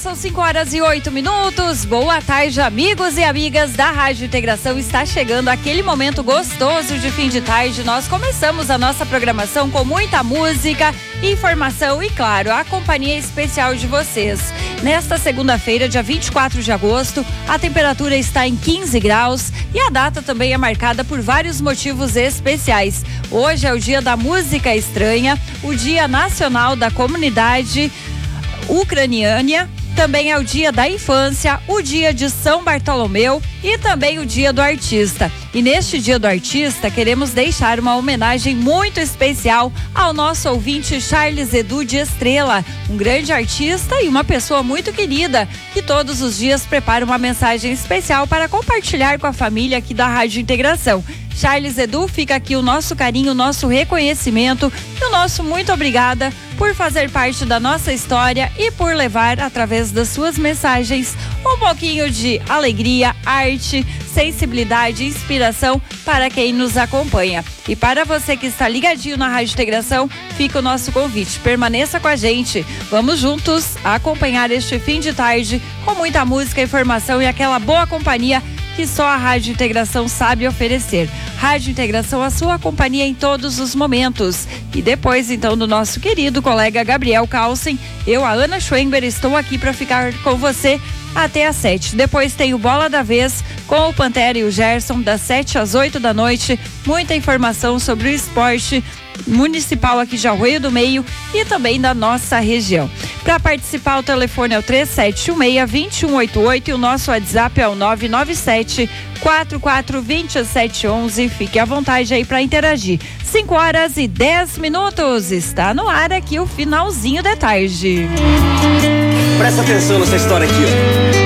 são 5h08. Boa tarde, amigos e amigas da Rádio Integração. Está chegando aquele momento gostoso de fim de tarde. Nós começamos a nossa programação com muita música, informação e, claro, a companhia especial de vocês. Nesta segunda-feira, dia 24 de agosto, a temperatura está em 15 graus e a data também é marcada por vários motivos especiais. Hoje é o Dia da Música Estranha, o Dia Nacional da Comunidade Ucraniana, também é o Dia da Infância, o Dia de São Bartolomeu e também o Dia do Artista. E neste Dia do Artista, queremos deixar uma homenagem muito especial ao nosso ouvinte Charles Edu de Estrela, um grande artista e uma pessoa muito querida, que todos os dias prepara uma mensagem especial para compartilhar com a família aqui da Rádio Integração. Charles Edu, fica aqui o nosso carinho, o nosso reconhecimento e o nosso muito obrigada por fazer parte da nossa história e por levar, através das suas mensagens, um pouquinho de alegria, arte, sensibilidade e inspiração para quem nos acompanha. E para você que está ligadinho na Rádio Integração, fica o nosso convite. Permaneça com a gente. Vamos juntos acompanhar este fim de tarde com muita música, informação e aquela boa companhia que só a Rádio Integração sabe oferecer. Rádio Integração, a sua companhia em todos os momentos. E depois, então, do nosso querido colega Gabriel Carlsen, eu, a Ana Schwember, estou aqui para ficar com você até às 7. Depois tem o Bola da Vez com o Pantera e o Gerson, das 7 às 8 da noite. Muita informação sobre o esporte municipal aqui de Arroio do Meio e também da nossa região. Para participar, o telefone é o 3716-2188 e o nosso WhatsApp é o 997-442711. Fique à vontade aí para interagir. 5h10. Está no ar aqui o finalzinho da tarde. Presta atenção nessa história aqui, ó.